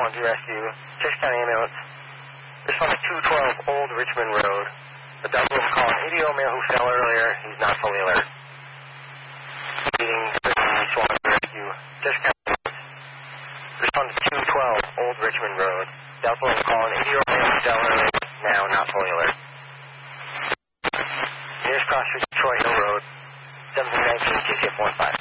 212 rescue. Chester County Ambulance. Respond to 212 Old Richmond Road. The double was calling 80-year-old male who fell earlier. He's not fully alert. Leading Swan rescue. Chester County Ambulance. Respond to 212 Old Richmond Road. Delta was calling 80-year-old male who fell earlier. Now not fully alert. Nearest cross street, Detroit Hill Road. 1719 TCF 15.